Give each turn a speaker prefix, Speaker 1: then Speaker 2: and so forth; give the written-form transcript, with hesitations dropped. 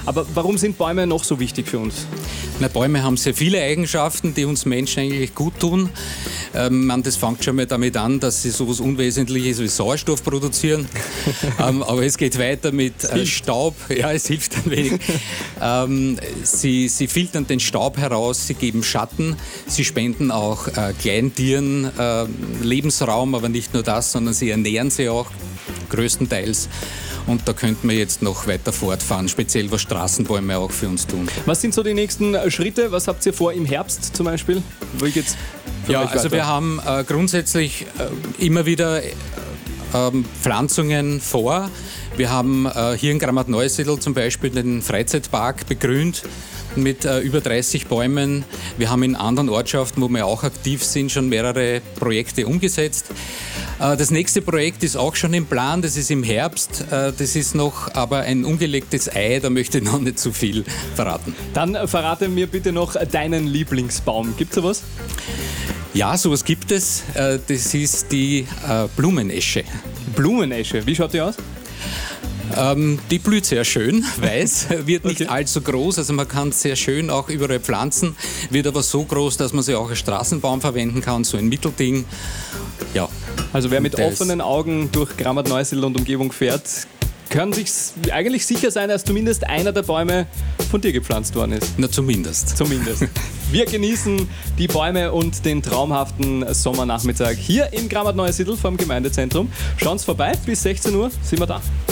Speaker 1: Aber warum sind Bäume noch so wichtig für uns?
Speaker 2: Na, Bäume haben sehr viele Eigenschaften, die uns Menschen eigentlich gut tun. Das fängt schon mal damit an, dass sie so etwas Unwesentliches wie Sauerstoff produzieren. Aber es geht weiter mit Staub. Ja, es hilft ein wenig. Sie filtern den Staub heraus, sie geben Schatten, sie spenden auch Kleintieren Lebensraum, aber nicht nur das, sondern sie ernähren sie auch größtenteils. Und da könnten wir jetzt noch weiter fortfahren, speziell was Straßenbäume auch für uns tun.
Speaker 1: Was sind so die nächsten Schritte? Was habt ihr vor im Herbst zum Beispiel? Wie geht's für
Speaker 2: Ja,
Speaker 1: euch
Speaker 2: also
Speaker 1: weiter?
Speaker 2: wir haben grundsätzlich immer wieder Pflanzungen vor. Wir haben hier in Grammat-Neusiedl zum Beispiel den Freizeitpark begrünt mit über 30 Bäumen. Wir haben in anderen Ortschaften, wo wir auch aktiv sind, schon mehrere Projekte umgesetzt. Das nächste Projekt ist auch schon im Plan, das ist im Herbst. Das ist noch aber ein ungelegtes Ei, da möchte ich noch nicht zu viel verraten.
Speaker 1: Dann verrate mir bitte noch deinen Lieblingsbaum. Gibt's sowas?
Speaker 2: Ja, sowas gibt es. Das ist die Blumenesche.
Speaker 1: Blumenesche, wie schaut die aus?
Speaker 2: Die blüht sehr schön, weiß, wird nicht
Speaker 1: Okay.
Speaker 2: allzu groß, also man kann es sehr schön auch überall pflanzen, wird aber so groß, dass man sie auch als Straßenbaum verwenden kann, so ein Mittelding. Ja.
Speaker 1: Also wer mit
Speaker 2: Der ist-
Speaker 1: offenen Augen durch Grammat-Neusiedl und Umgebung fährt, kann sich eigentlich sicher sein, dass zumindest einer der Bäume von dir gepflanzt worden ist.
Speaker 2: Na, zumindest.
Speaker 1: Zumindest. Wir genießen die Bäume und den traumhaften Sommernachmittag hier in Grammat-Neusiedl vom Gemeindezentrum. Schauen Sie vorbei, bis 16 Uhr sind wir da.